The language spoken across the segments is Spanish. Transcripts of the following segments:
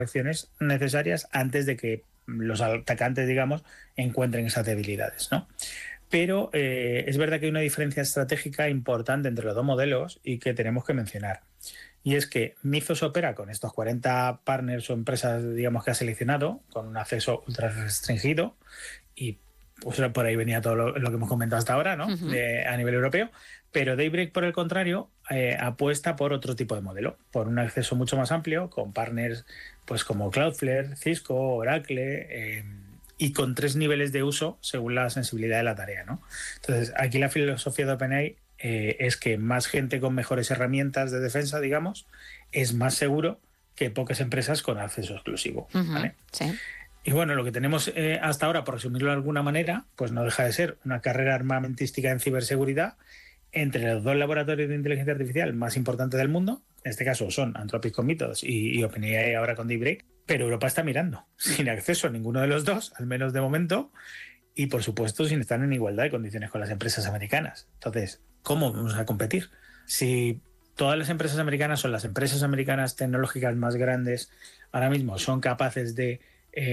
acciones necesarias antes de que los atacantes, digamos, encuentren esas debilidades, ¿no? Pero es verdad que hay una diferencia estratégica importante entre los dos modelos y que tenemos que mencionar. Y es que Mizos opera con estos 40 partners o empresas, digamos, que ha seleccionado, con un acceso ultra restringido, y pues por ahí venía todo lo que hemos comentado hasta ahora, ¿no? A nivel europeo. Pero Daybreak, por el contrario, apuesta por otro tipo de modelo, por un acceso mucho más amplio, con partners pues como Cloudflare, Cisco, Oracle, y con 3 niveles de uso según la sensibilidad de la tarea, ¿no? Entonces, aquí la filosofía de OpenAI es que más gente con mejores herramientas de defensa, digamos, es más seguro que pocas empresas con acceso exclusivo, ¿vale? Sí. Y bueno, lo que tenemos hasta ahora, por resumirlo de alguna manera, pues no deja de ser una carrera armamentística en ciberseguridad entre los dos laboratorios de inteligencia artificial más importantes del mundo. En este caso son Anthropic con Mythos y OpenAI ahora con Daybreak. Pero Europa está mirando, sin acceso a ninguno de los dos, al menos de momento, y por supuesto sin estar en igualdad de condiciones con las empresas americanas. Entonces, ¿cómo vamos a competir? Si todas las empresas americanas o las empresas americanas tecnológicas más grandes ahora mismo son capaces de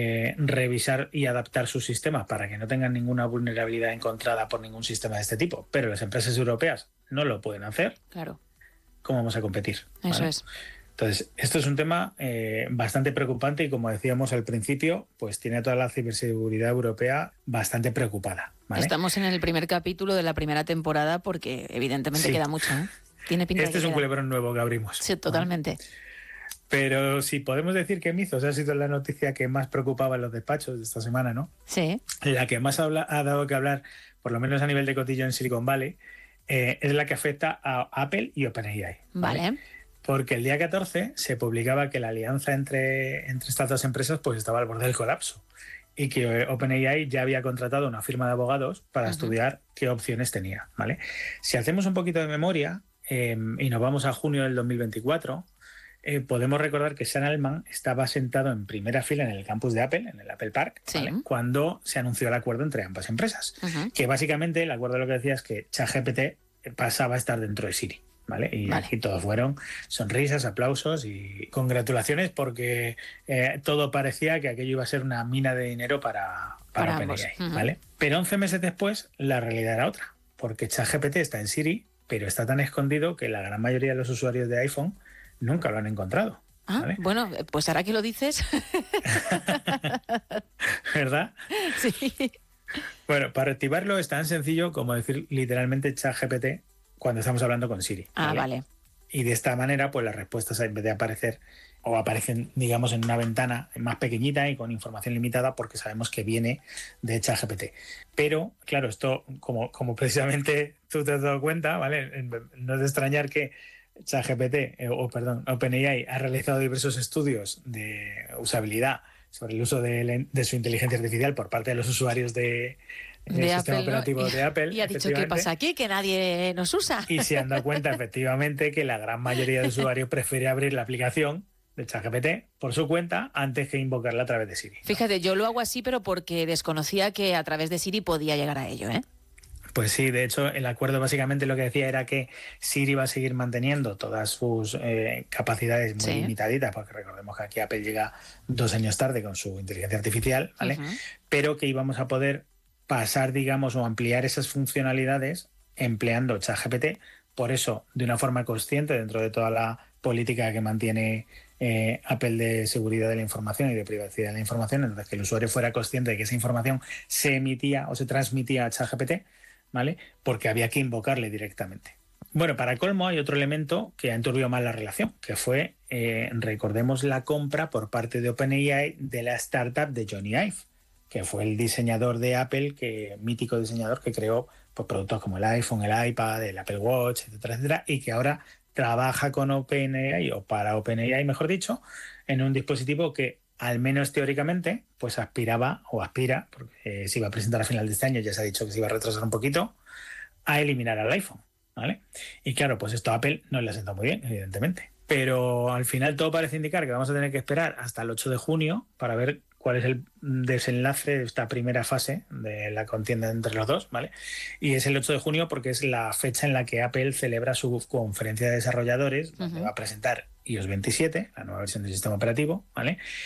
revisar y adaptar su sistema para que no tengan ninguna vulnerabilidad encontrada por ningún sistema de este tipo, pero las empresas europeas no lo pueden hacer, claro, ¿cómo vamos a competir? Eso es. Entonces, esto es un tema bastante preocupante y, como decíamos al principio, pues tiene a toda la ciberseguridad europea bastante preocupada, ¿vale? Estamos en el primer capítulo de la primera temporada porque evidentemente queda mucho, ¿eh? Tiene pinta Este de es un queda. culebrón nuevo que abrimos. Sí, totalmente. ¿Vale? Pero sí, podemos decir que Mizos ha sido la noticia que más preocupaba en los despachos de esta semana, ¿no? Sí. La que más ha dado que hablar, por lo menos a nivel de cotillo en Silicon Valley, es la que afecta a Apple y OpenAI. Vale. Porque el día 14 se publicaba que la alianza entre estas dos empresas pues estaba al borde del colapso y que OpenAI ya había contratado una firma de abogados para estudiar qué opciones tenía, ¿vale? Si hacemos un poquito de memoria y nos vamos a junio del 2024, podemos recordar que Sam Altman estaba sentado en primera fila en el campus de Apple, en el Apple Park, ¿vale? Cuando se anunció el acuerdo entre ambas empresas. Que básicamente el acuerdo lo que decía es que ChatGPT pasaba a estar dentro de Siri. ¿Vale? Y aquí todos fueron sonrisas, aplausos y congratulaciones porque todo parecía que aquello iba a ser una mina de dinero para OpenAI, ¿vale? Pero 11 meses después la realidad era otra, porque ChatGPT está en Siri, pero está tan escondido que la gran mayoría de los usuarios de iPhone nunca lo han encontrado. ¿Vale? Bueno, pues ahora que lo dices... ¿Verdad? Sí. Bueno, para activarlo es tan sencillo como decir literalmente ChatGPT cuando estamos hablando con Siri. Vale. Y de esta manera, pues las respuestas, en vez de aparecer, o aparecen, digamos, en una ventana más pequeñita y con información limitada, porque sabemos que viene de ChatGPT. Pero, claro, esto, como precisamente tú te has dado cuenta, ¿vale? No es de extrañar que OpenAI ha realizado diversos estudios de usabilidad sobre el uso de su inteligencia artificial por parte de los usuarios del sistema Apple, operativo de Apple. Y ha dicho, ¿qué pasa aquí? Que nadie nos usa. Y se han dado cuenta, efectivamente, que la gran mayoría de usuarios prefiere abrir la aplicación de ChatGPT por su cuenta antes que invocarla a través de Siri, ¿no? Fíjate, yo lo hago así, pero porque desconocía que a través de Siri podía llegar a ello, ¿eh? Pues sí, de hecho, el acuerdo básicamente lo que decía era que Siri va a seguir manteniendo todas sus capacidades muy limitaditas, porque recordemos que aquí Apple llega 2 años tarde con su inteligencia artificial, ¿vale? Pero que íbamos a poder pasar, digamos, o ampliar esas funcionalidades empleando ChatGPT, por eso, de una forma consciente dentro de toda la política que mantiene Apple de seguridad de la información y de privacidad de la información, entonces que el usuario fuera consciente de que esa información se emitía o se transmitía a ChatGPT, ¿vale? Porque había que invocarle directamente. Bueno, para colmo hay otro elemento que ha enturbiado más la relación, que fue, recordemos, la compra por parte de OpenAI de la startup de Johnny Ive, que fue el diseñador de Apple, mítico diseñador que creó pues, productos como el iPhone, el iPad, el Apple Watch, etcétera, etcétera, y que ahora trabaja con OpenAI, o para OpenAI, mejor dicho, en un dispositivo que, al menos teóricamente, pues aspira, porque se iba a presentar a final de este año, ya se ha dicho que se iba a retrasar un poquito, a eliminar al iPhone, ¿vale? Y claro, pues esto a Apple no le ha sentado muy bien, evidentemente. Pero al final todo parece indicar que vamos a tener que esperar hasta el 8 de junio para ver cuál es el desenlace de esta primera fase de la contienda entre los dos, ¿vale? Y es el 8 de junio porque es la fecha en la que Apple celebra su conferencia de desarrolladores, donde va a presentar iOS 27, la nueva versión del sistema operativo, ¿vale?